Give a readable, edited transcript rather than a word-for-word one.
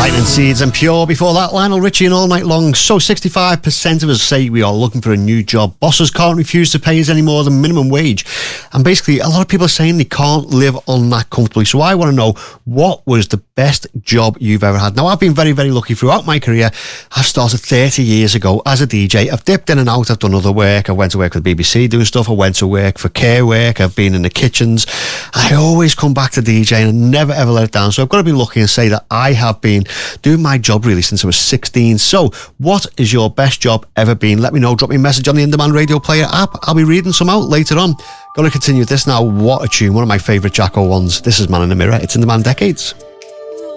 Lightning Seeds and Pure. Before that, Lionel Richie and All Night Long. So 65% of us say we are looking for a new job. Bosses can't refuse to pay us any more than minimum wage. And basically, a lot of people are saying they can't live on that comfortably. So I want to know, what was the best job you've ever had? Now, I've been very, very lucky throughout my career. I've started 30 years ago as a DJ. I've dipped in and out. I've done other work. I went to work for the BBC doing stuff. I went to work for care work. I've been in the kitchens. I always come back to DJing and never, ever let it down. So I've got to be lucky and say that I have been doing my job really since I was 16. So what is your best job ever been? Let me know. Drop me a message on the In Demand Radio Player app. I'll be reading some out later on. Got to continue with this now. What a tune. One of my favourite Jacko ones. This is Man in the Mirror. It's In Demand Decades.